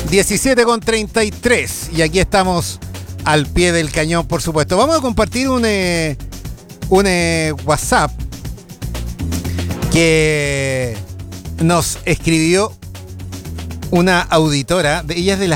17:33 y aquí estamos al pie del cañón, por supuesto. Vamos a compartir un WhatsApp que nos escribió una auditora. Ella es de